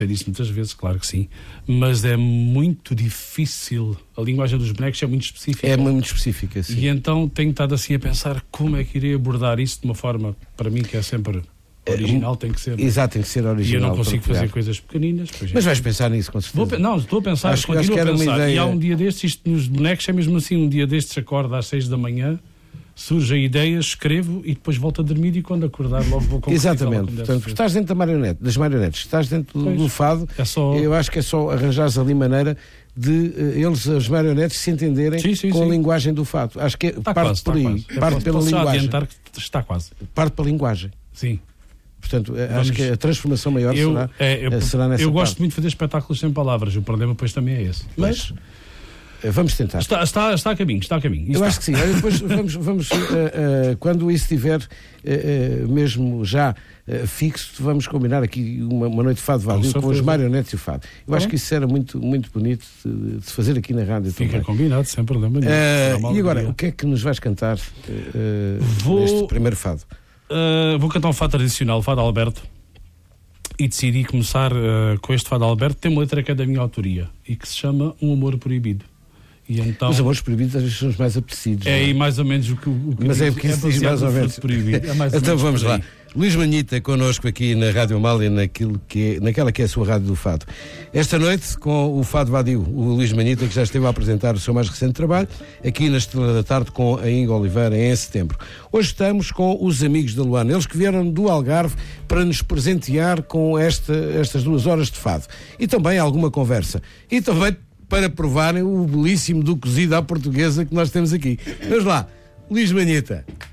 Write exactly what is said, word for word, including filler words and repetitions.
Eu disse muitas vezes, claro que sim, mas é muito difícil. A linguagem dos bonecos é muito específica. É muito específica, sim. E então tenho estado assim a pensar como é que irei abordar isso de uma forma, para mim, que é sempre original, tem que ser. Exato, tem que ser original. E eu não consigo para fazer pegar. coisas pequeninas. Pois é. Mas vais pensar nisso, com certeza. Vou, não, estou a pensar, acho, continuo acho que a era pensar. uma ideia... E há um dia destes, isto nos bonecos é mesmo assim, um dia destes acordo às seis da manhã, surge a ideia, escrevo e depois volto a dormir e quando acordar logo vou concretizá-la. Exatamente, portanto, estás dentro da marionete, das marionetes, estás dentro do, do fado, é só... eu acho que é só arranjares ali maneira de uh, eles, as marionetes, se entenderem sim, sim, com sim. a linguagem do fado. Acho que é, está parte quase, por aí, quase. parte posso, pela posso linguagem. adiantar que está quase. Parte pela linguagem. Sim. Portanto, Vamos... acho que a transformação maior eu, será, é, eu, será nessa Eu parte. gosto muito de fazer espetáculos sem palavras, o problema depois também é esse. Mas... Vamos tentar. Está, está, está a caminho, está a caminho. Eu está. acho que sim. Olha, depois vamos, vamos uh, uh, quando isso estiver uh, uh, mesmo já uh, fixo, vamos combinar aqui uma, uma noite de fado vadio com os marionetes e o fado. Eu ah, acho que isso era muito, muito bonito de, de se fazer aqui na rádio. Fica também. Combinado, sem problema nenhum. Uh, e agora, o que é que nos vais cantar uh, vou, neste primeiro fado? Uh, vou cantar um fado tradicional, o Fado Alberto. E decidi começar uh, com este Fado Alberto. Tem uma letra que é da minha autoria e que se chama Um Amor Proibido. E então, os amores proibidos às vezes são os mais apetecidos. É, é? e mais ou menos o que o que Mas diz, é o que isso diz mais ou menos. Proibido. É mais ou então menos vamos lá. Luís Manhita connosco aqui na Rádio Amália, naquilo que é, naquela que é a sua rádio do fado. Esta noite com o Fado Vadio, o Luís Manhita, que já esteve a apresentar o seu mais recente trabalho, aqui na Estrela da Tarde com a Inga Oliveira em setembro. Hoje estamos com os Amigos da Luana, eles que vieram do Algarve para nos presentear com esta, estas duas horas de fado. E também alguma conversa. E também para provarem o belíssimo do cozido à portuguesa que nós temos aqui. Vamos lá, Luís Manhita.